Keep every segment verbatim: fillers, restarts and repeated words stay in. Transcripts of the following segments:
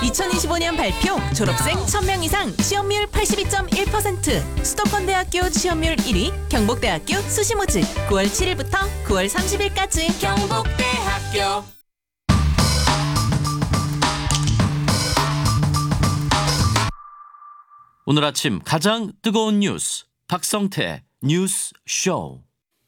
이천이십오 년 발표 졸업생 천 명 이상 취업률 팔십이 점 일 퍼센트 수도권대학교 취업률 일 위 경북대학교 수시모집 구월 칠일부터 구월 삼십일까지 경북대학교. 오늘 아침 가장 뜨거운 뉴스 박성태 뉴스 쇼.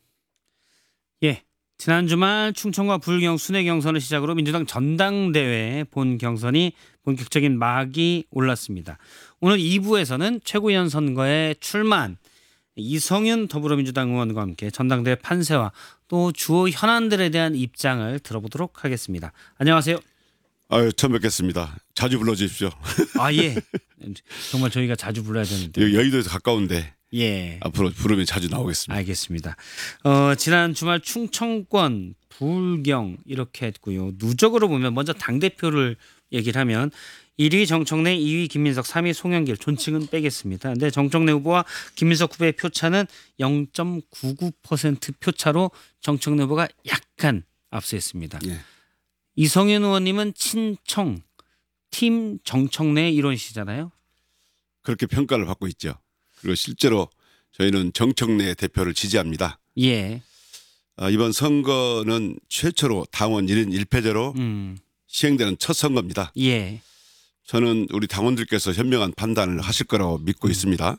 예, 지난 주말 충청과 불경 순회 경선을 시작으로 민주당 전당대회 본 경선이 본격적인 막이 올랐습니다. 오늘 이 부에서는 최고위원 선거에 출마한 이성윤 더불어민주당 의원과 함께 전당대회 판세와 또 주요 현안들에 대한 입장을 들어보도록 하겠습니다. 안녕하세요. 아유, 처음 뵙겠습니다. 자주 불러주십시오. 아, 예. 정말 저희가 자주 불러야 되는데. 여의도에서 가까운데 예. 앞으로 부르면 자주 나오겠습니다. 알겠습니다. 어, 지난 주말 충청권, 불경 이렇게 했고요. 누적으로 보면 먼저 당대표를 얘기를 하면 일 위 정청래, 이 위 김민석, 삼 위 송영길, 존칭은 빼겠습니다. 근데 정청래 후보와 김민석 후보의 표차는 영 점 구구 퍼센트 표차로 정청래 후보가 약간 앞서있습니다. 예. 이성윤 의원님은 친청, 팀 정청래의 일원이시잖아요. 그렇게 평가를 받고 있죠. 그리고 실제로 저희는 정청래 대표를 지지합니다. 예. 아, 이번 선거는 최초로 당원 일 인 일 패제로 음. 시행되는 첫 선거입니다. 예. 저는 우리 당원들께서 현명한 판단을 하실 거라고 믿고 음. 있습니다.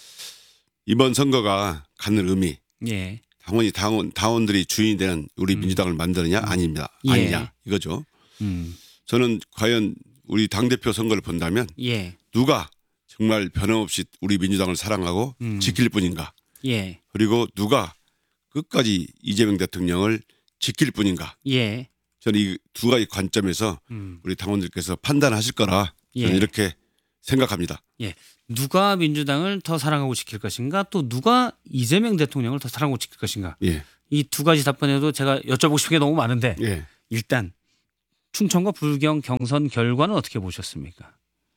이번 선거가 갖는 의미, 예. 당원이 당원 당원들이 주인이 되는 우리 음. 민주당을 만드느냐 아닙니다. 예. 아니냐 이거죠. 음. 저는 과연 우리 당대표 선거를 본다면 예. 누가 정말 변함없이 우리 민주당을 사랑하고 음. 지킬 뿐인가, 예. 그리고 누가 끝까지 이재명 대통령을 지킬 뿐인가, 예. 저는 이 두 가지 관점에서 음. 우리 당원들께서 판단하실 거라 저는 예. 이렇게 생각합니다. 예. 누가 민주당을 더 사랑하고 지킬 것인가, 또 누가 이재명 대통령을 더 사랑하고 지킬 것인가. 예. 이 두 가지 답변에도 제가 여쭤보고 싶은 게 너무 많은데 예. 일단 충청과 불경 경선 결과는 어떻게 보셨습니까?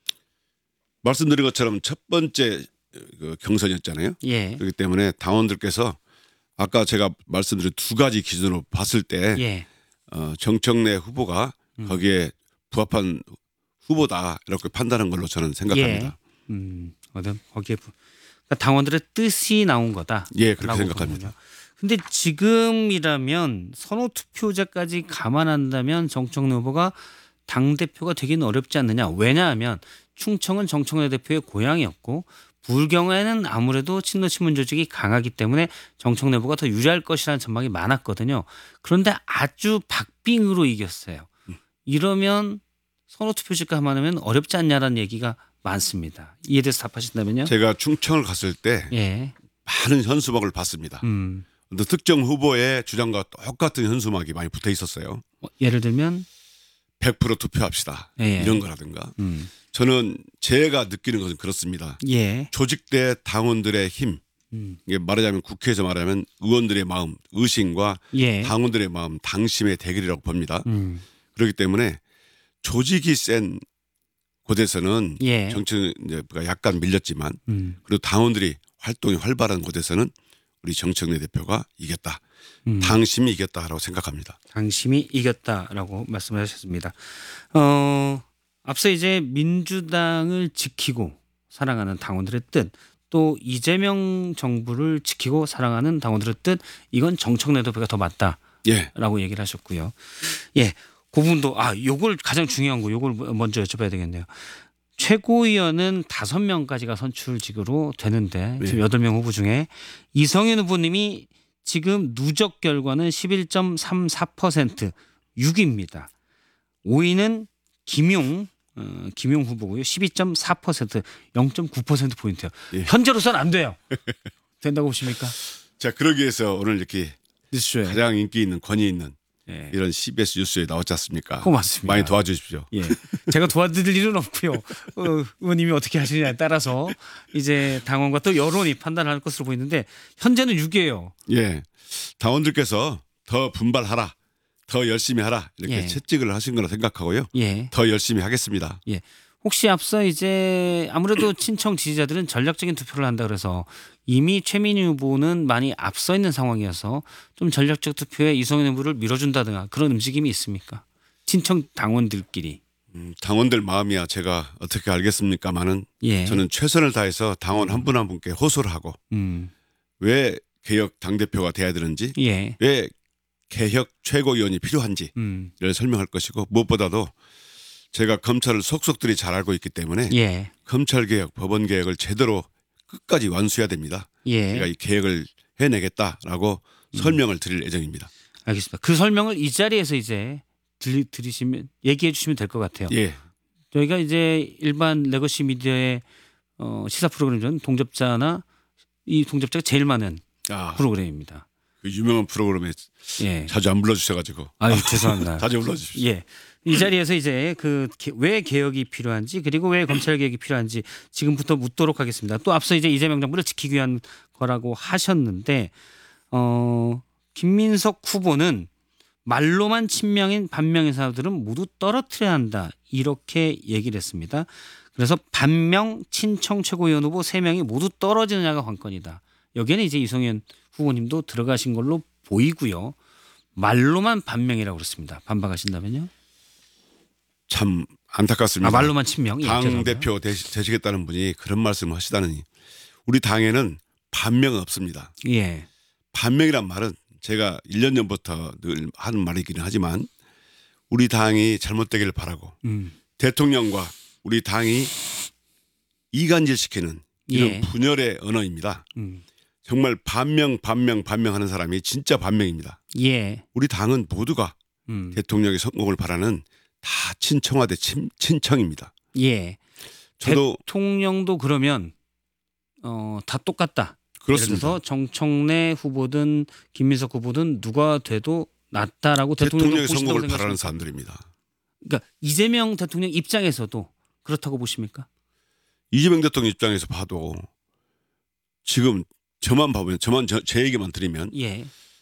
말씀드린 것처럼 첫 번째 그 경선이었잖아요. 예. 그렇기 때문에 당원들께서 아까 제가 말씀드린 두 가지 기준으로 봤을 때 예. 어, 정청래 후보가 음. 거기에 부합한 후보다 이렇게 판단한 걸로 저는 생각합니다. 예. 음. 어떤 거기에 부- 그러니까 당원들의 뜻이 나온 거다. 예, 그렇게 생각합니다. 근데 지금이라면 선호 투표제까지 감안한다면 정청래 후보가 당 대표가 되기는 어렵지 않느냐. 왜냐하면 충청은 정청래 대표의 고향이었고 불경에는 아무래도 친노 친문 조직이 강하기 때문에 정청래 후보가 더 유리할 것이라는 전망이 많았거든요. 그런데 아주 박빙으로 이겼어요. 이러면 선호 투표제가 감안하면 어렵지 않냐라는 얘기가 많습니다. 이에 대해서 답하신다면요? 제가 충청을 갔을 때 예. 많은 현수막을 봤습니다. 음. 근데 특정 후보의 주장과 똑같은 현수막이 많이 붙어 있었어요. 어, 예를 들면 백 퍼센트 투표합시다. 예. 이런 거라든가. 음. 저는 제가 느끼는 것은 그렇습니다. 예. 조직대 당원들의 힘, 음. 이게 말하자면 국회에서 말하면 의원들의 마음, 의심과 예. 당원들의 마음, 당심의 대결이라고 봅니다. 음. 그렇기 때문에 조직이 센 곳에서는 예. 정치는 이제 약간 밀렸지만 음. 그리고 당원들이 활동이 활발한 곳에서는 우리 정청래 대표가 이겼다. 음. 당심이 이겼다라고 생각합니다. 당심이 이겼다라고 말씀을 하셨습니다. 어, 앞서 이제 민주당을 지키고 사랑하는 당원들의 뜻, 또 이재명 정부를 지키고 사랑하는 당원들의 뜻, 이건 정청래 대표가 더 맞다라고 예. 얘기를 하셨고요. 예, 그 부분도 아, 요걸 가장 중요한 거, 요걸 먼저 여쭤봐야 되겠네요. 최고위원은 다섯 명까지가 선출직으로 되는데 지금 네. 여덟 명 후보 중에 이성윤 후보님이 지금 누적 결과는 십일 점 삼사 퍼센트 육 위입니다. 오 위는 김용 어, 김용 후보고요. 십이 점 사 퍼센트 영 점 구 퍼센트 포인트요. 예. 현재로서는 안 돼요. 된다고 보십니까? 자, 그러기 위해서 오늘 이렇게 뉴스쇼에. 가장 인기 있는 권위 있는 예. 이런 씨비에스 뉴스에 나왔지 않습니까? 고맙습니다. 많이 도와주십시오. 예, 제가 도와드릴 일은 없고요. 어, 의원님이 어떻게 하시느냐에 따라서 이제 당원과 또 여론이 판단할 것으로 보이는데 현재는 육 위예요. 예, 당원들께서 더 분발하라, 더 열심히 하라 이렇게 예. 채찍을 하신 거라 생각하고요. 예, 더 열심히 하겠습니다. 예. 혹시 앞서 이제 아무래도 친청 지지자들은 전략적인 투표를 한다 그래서 이미 최민희 후보는 많이 앞서 있는 상황이어서 좀 전략적 투표에 이성윤 후보를 밀어준다든가 그런 움직임이 있습니까? 친청 당원들끼리. 음, 당원들 마음이야 제가 어떻게 알겠습니까마는 예. 저는 최선을 다해서 당원 한 분 한 분께 호소를 하고 음. 왜 개혁 당대표가 돼야 되는지 예. 왜 개혁 최고위원이 필요한지를 음. 설명할 것이고 무엇보다도 제가 검찰을 속속들이 잘 알고 있기 때문에 예. 검찰개혁 법원개혁을 제대로 끝까지 완수해야 됩니다. 예. 제가 이 계획을 해내겠다라고 음. 설명을 드릴 예정입니다. 알겠습니다. 그 설명을 이 자리에서 이제 들, 들으시면 얘기해 주시면 될 것 같아요. 예. 저희가 이제 일반 레거시 미디어의 어, 시사 프로그램 중 동접자나 이 동접자가 제일 많은 아, 프로그램입니다. 그 유명한 프로그램에 예. 자주 안 불러주셔가지고 아유 죄송합니다. 자주 불러주십시오. 예. 이 자리에서 이제 그 왜 개혁이 필요한지 그리고 왜 검찰 개혁이 필요한지 지금부터 묻도록 하겠습니다. 또 앞서 이제 이재명 정부를 지키기 위한 거라고 하셨는데 어, 김민석 후보는 말로만 친명인 반명 인사들은 모두 떨어뜨려야 한다 이렇게 얘기를 했습니다. 그래서 반명 친청 최고위원 후보 세 명이 모두 떨어지느냐가 관건이다. 여기에는 이제 이성현 후보님도 들어가신 걸로 보이고요. 말로만 반명이라고 그렇습니다. 반박하신다면요? 참 안타깝습니다. 아 말로만 친명. 예, 당 죄송합니다. 대표 되시겠다는 분이 그런 말씀을 하시다니 우리 당에는 반명은 없습니다. 예. 반명이란 말은 제가 일 년 전부터 늘 하는 말이기는 하지만 우리 당이 잘못되기를 바라고 음. 대통령과 우리 당이 이간질시키는 이런 예. 분열의 언어입니다. 음. 정말 반명 반명 반명하는 사람이 진짜 반명입니다. 예. 우리 당은 모두가 음. 대통령의 성공을 바라는 다 친청화대 친, 친청입니다. 예. 저도 대통령도 그러면 어, 다 똑같다. 그렇습니다. 그래서 정청래 후보든 김민석 후보든 누가 돼도 낫다라고 대통령도 대통령의 보신다고 성공을 바라는 생각하십니까? 사람들입니다. 그러니까 이재명 대통령 입장에서도 그렇다고 보십니까? 이재명 대통령 입장에서 봐도 지금 저만 봐보면 저만 저, 제 얘기만 드리면 예.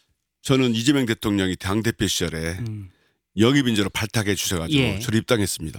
저는 이재명 대통령이 당대표 시절에 음. 영입인재로 발탁해 주셔가지고 예. 저를 입당했습니다.